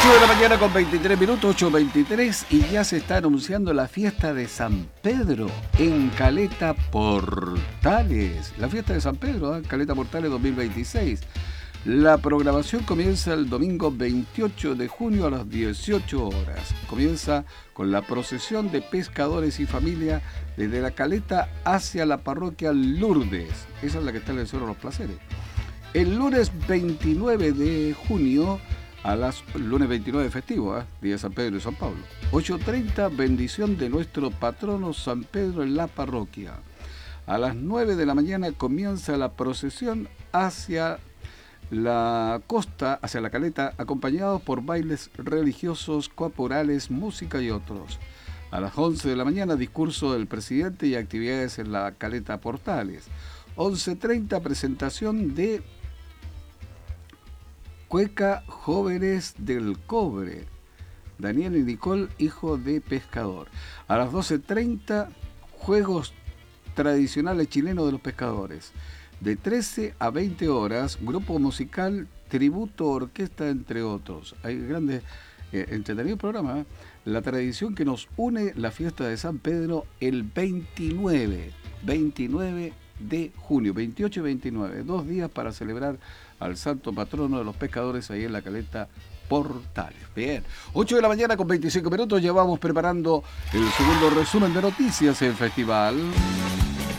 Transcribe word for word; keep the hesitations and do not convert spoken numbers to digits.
ocho de la mañana con veintitrés minutos, ocho veintitrés, y ya se está anunciando la fiesta de San Pedro en Caleta Portales. La fiesta de San Pedro, ¿eh? Caleta Portales dos mil veintiséis. La programación comienza el domingo veintiocho de junio a las dieciocho horas. Comienza con la procesión de pescadores y familia desde la Caleta hacia la parroquia Lourdes. Esa es la que está en el Cerro de los Placeres. El lunes veintinueve de junio, a las lunes veintinueve festivo, ¿eh? Día de San Pedro y San Pablo. ocho treinta, bendición de nuestro patrono San Pedro en la parroquia. A las nueve de la mañana comienza la procesión hacia la costa, hacia la Caleta, acompañados por bailes religiosos, corporales, música y otros. A las once de la mañana, discurso del presidente y actividades en la Caleta Portales. once treinta, presentación de Cueca Jóvenes del Cobre. Daniel y Nicole, hijo de pescador. A las doce treinta, juegos tradicionales chilenos de los pescadores. De trece a veinte horas, grupo musical, tributo, orquesta, entre otros. Hay grandes, eh, entretenidos programas. ¿eh? La tradición que nos une, la fiesta de San Pedro, el veintinueve de junio, veintiocho y veintinueve. Dos días para celebrar al santo patrono de los pescadores ahí en la Caleta Portales. Bien, ocho de la mañana con veinticinco minutos, ya vamos preparando el segundo resumen de noticias en Festival.